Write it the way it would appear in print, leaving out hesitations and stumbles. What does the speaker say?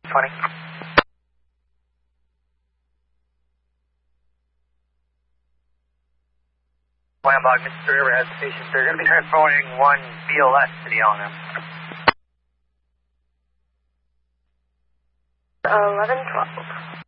20. Lambog, Mr. Riverhead Station. They're going to be transporting one BLS to the LNM. 1112.